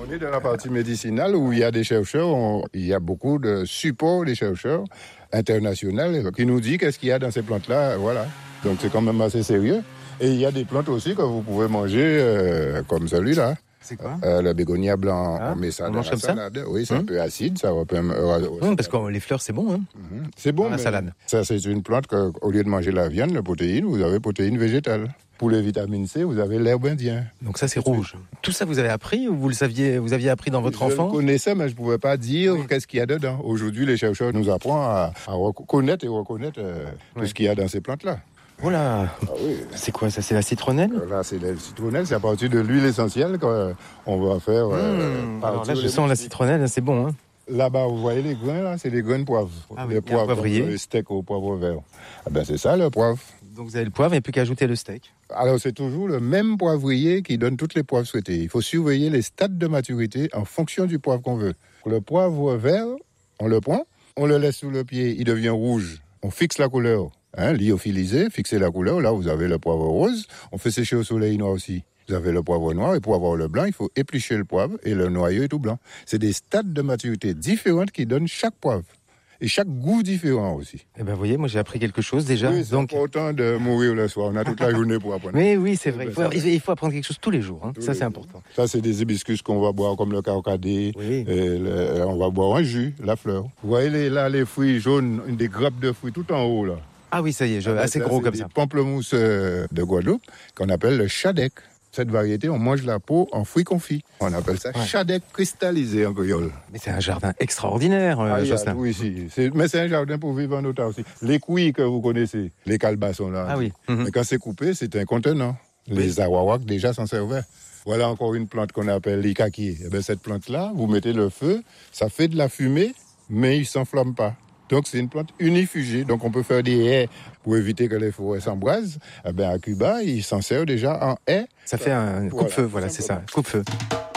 On est dans la partie médicinale où il y a des chercheurs, il y a beaucoup de supports des chercheurs internationaux qui nous disent qu'est-ce qu'il y a dans ces plantes-là. Voilà. Donc c'est quand même assez sérieux. Et il y a des plantes aussi que vous pouvez manger comme celui-là. C'est quoi le bégonia blanc, on met ça dans la salade. Oui, c'est un peu acide, ça va parce que les fleurs, c'est bon. Hein. C'est bon, dans la salade. Ça, c'est une plante qu'au lieu de manger la viande, la protéine, vous avez protéine végétale. Pour les vitamines C, vous avez l'herbe indienne. Donc ça, c'est rouge. Tout ça, vous avez appris ou vous aviez appris dans votre enfance? Je connaissais, mais je ne pouvais pas dire qu'est-ce qu'il y a dedans. Aujourd'hui, les chercheurs nous apprennent à reconnaître tout ce qu'il y a dans ces plantes-là. Voilà. Oui. C'est quoi ça? C'est la citronnelle? Là, c'est la citronnelle. C'est à partir de l'huile essentielle qu'on va faire. Alors là, je sens la citronnelle, c'est bon. Hein. Là-bas, vous voyez les grains, là, c'est des grains de poivre. Les poivres, poivrier. Le steak au poivre vert. C'est ça, le poivre. Donc vous avez le poivre, il n'y a plus qu'à ajouter le steak. Alors, c'est toujours le même poivrier qui donne toutes les poivres souhaitées. Il faut surveiller les stades de maturité en fonction du poivre qu'on veut. Le poivre vert, on le prend, on le laisse sous le pied, il devient rouge. On fixe la couleur. Lyophilisé, fixer la couleur, là vous avez le poivre rose, on fait sécher au soleil noir aussi. Vous avez le poivre noir et pour avoir le blanc, il faut éplucher le poivre et le noyau est tout blanc. C'est des stades de maturité différents qui donnent chaque poivre. Et chaque goût différent aussi. Eh bien, vous voyez, moi j'ai appris quelque chose déjà. Oui, c'est important de mourir le soir. On a toute la journée pour apprendre. Oui, c'est vrai. Il faut apprendre quelque chose tous les jours. Hein. Ça, c'est important. Ça, c'est des hibiscus qu'on va boire comme le carcadé. Oui. On va boire un jus, la fleur. Vous voyez les fruits jaunes, des grappes de fruits tout en haut là. Ah oui, ça y est, assez gros comme ça. Des pamplemousses de Guadeloupe qu'on appelle le chadec. Cette variété, on mange la peau en fruits confits. On appelle ça chadec cristallisé en créole. Mais c'est un jardin extraordinaire, Jocelyn. Oui, mais c'est un jardin pour vivre en autarcie aussi. Les couilles que vous connaissez, les calebassons là. Ah oui. Mais quand c'est coupé, c'est un contenant. Les awawaks déjà s'en servaient. Voilà encore une plante qu'on appelle l'ikaki. Cette plante-là, vous mettez le feu, ça fait de la fumée, mais il ne s'enflamme pas. Donc, c'est une plante unifugée. Donc, on peut faire des haies pour éviter que les forêts s'embrasent. À Cuba, ils s'en servent déjà en haies. Ça fait un coupe-feu, voilà, c'est ça, coupe-feu.